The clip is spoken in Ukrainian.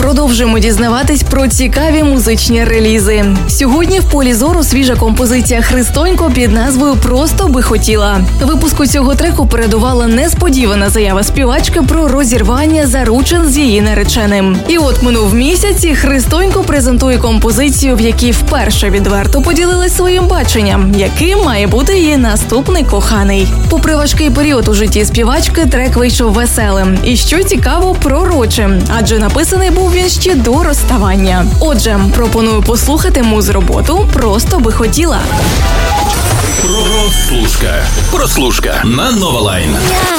продовжуємо дізнаватись про цікаві музичні релізи. Сьогодні в полі зору свіжа композиція «Христонько» під назвою «Просто би хотіла». Випуску цього треку передувала несподівана заява співачки про розірвання заручин з її нареченим. І от минув місяць, і «Христонько» презентує композицію, в якій вперше відверто поділилась своїм баченням, яким має бути її наступний коханий. Попри важкий період у житті співачки, трек вийшов веселим. І що цікаво, пророчим, адже написаний був він ще до розставання. Отже, пропоную послухати муз-роботу «Просто би хотіла». Прослушка на Нова Лайн.